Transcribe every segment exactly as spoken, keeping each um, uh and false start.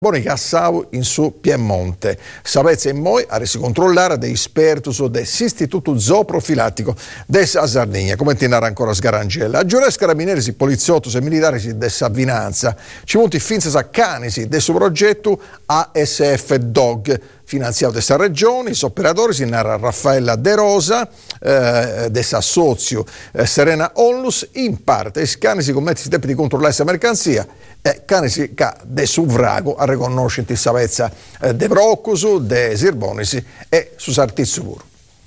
Bonica Assau in su Piemonte. Sapete in moi a resi controllare dei esperti dell'Istituto Zooprofilattico della Sardegna, come tenere ancora sgarangella. A giurare carabinieri, poliziotto e militari della Vinanza, ci monti finza a canisi del suo progetto A S F Dog, finanziato da questa regione. I operatori si narra Raffaella De Rosa, eh, dessa socio eh, Serena Onlus, in parte i cani si commettono i tempi di controllare questa mercanzia e cani si ca de suvrago a riconoscere savezza eh, de Broccusu, de Sirbonisi e su Sartizio puro.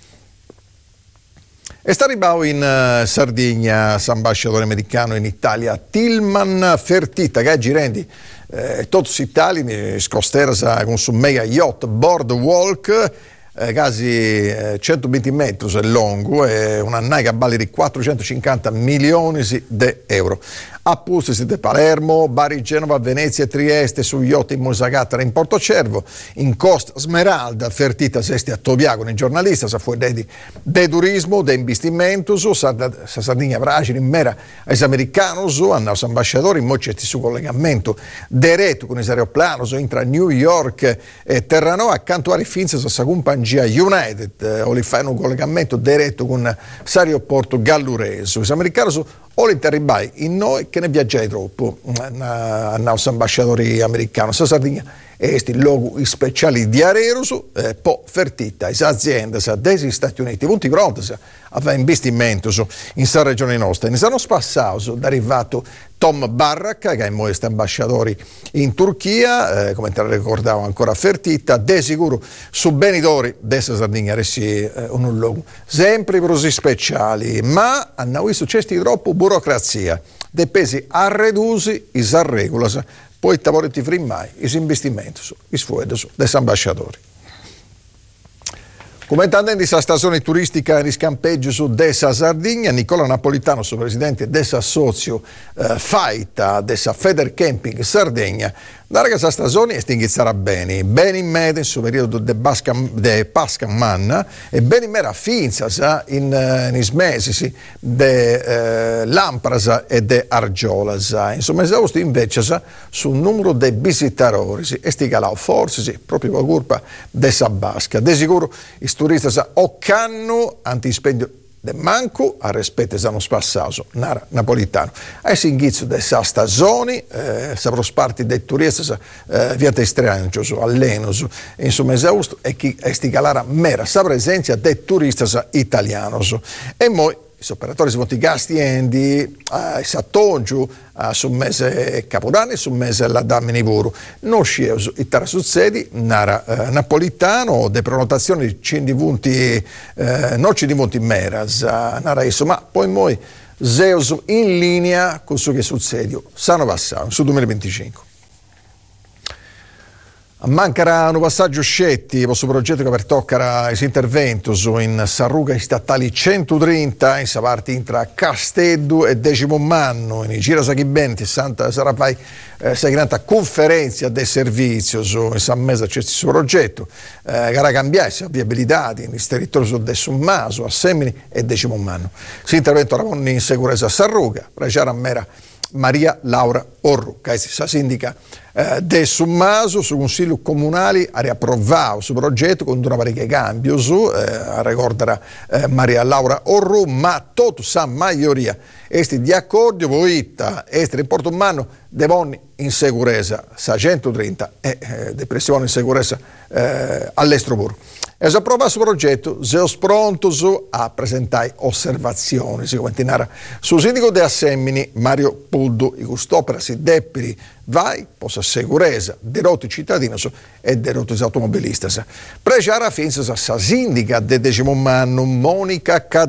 E sta arrivando in uh, Sardegna, ambasciatore americano in Italia, Tilman Fertitta, che oggi rendi eh, tutti gli italiani scostersa con su mega yacht boardwalk, eh, quasi eh, centoventi metri lungo e una naica balli di quattrocentocinquanta milioni di euro. A Pusti di Palermo, Bari, Genova, Venezia e Trieste, su yacht in Mosagattara in Portocervo, in Costa Smeralda, Fertita Sesti a Tobiago, nei giornalisti, sa fuori di de turismo, de investimento, sa Sardegna Bracili, in mera ai americani, hanno i ambasciatori, in mocetti su collegamento diretto con i aeroplani, intra New York e Terranova, accanto a Rifinza, sa compagnia United, eh, o li fanno un collegamento diretto con l'aeroporto Gallureso. I americani o l'interribai in noi che ne viaggiai troppo a nostri ambasciatori americani. La Sardegna è il luogo speciale di Arerusu, eh, poi fertita le aziende degli Stati Uniti, punti pronti a fare investimenti in questa regione nostra. Ne sono passati, è arrivato Tom Barrak, che è il ambasciatore in Turchia, eh, come te ricordavo ancora Fertita, de sicuro su benitori della Sardegna resti eh, un luogo sempre così speciali, ma hanno visto c'è troppo burocrazia, dei pesi arredusi, i sarregolas, poi tavoleti frimmai, i investimenti, i sfuedi degli ambasciatori. Commentando in questa stazione turistica di scampeggio su dessa Sardegna, Nicola Napolitano, suo presidente dessa socio eh, Faita, dessa Feder Camping Sardegna, da questa stazione estinguizzerà bene, bene in media in suo periodo de, de Pasca Manna e bene in mera finza in, in mesi de eh, Lamprasa e de Argiolas. Insomma, esausto invece sul numero dei visitatori e stigalao forse sì, proprio per colpa dessa Basca. De sicuro i turisti o canno antispendio de manco a rispetto sanno spassato nara napolitano. Ai singizio de sa stagioni, eh, sa prosparti dei turisti eh, via te strangios, allenos, insomma esausto e chi estigalara mera sa presenza dei turisti italianos. E poi i operatori sono i gastiendi, eh, i sattongiu, eh, sul mese Capodanno e sul mese la Damini Vuru. Non sceso i tara succedi, nara eh, napolitano, de prenotazioni di cindipunti, eh, non cindipunti meras, eh, nara isso, ma poi noi zeus in linea con ciò che succede, sanno passato, su duemilaventicinque. Mancherà un passaggio scetti per questo progetto che per toccare il intervento in Sarruga statali centotrenta in parte intra Casteddu e Decimo Manno in Gira Saghibenti Santa Sarafai eh, Sagranta conferenza del servizio su in San Mesa c'è questo progetto eh, gara cambiarsi viabilità in territorio su De Summaso a Semini e Decimo Manno si intervento ora in sicurezza a Sarruga Praciara Mera Maria Laura Orru, che si sindica eh, de Summaso su Consiglio Comunale ha riapprovato il progetto con una varietà di cambio su, eh, ricorderà eh, Maria Laura Orru, ma tutta sa maggioria esti di accordo, poitta, estri in Porto Manno, devono in sicurezza, sa centotrenta e eh, depressione in sicurezza eh, all'estero puro. E se approva questo progetto, siamo pronti a presentare osservazioni, si commenterà sul sindaco di Assemini, Mario Puddu, i custopera si depperi, vai, possa sicurezza, dei roti cittadini e dei roti automobilisti. Preciara finza sa sindica del decimo anno, Monica Cadena.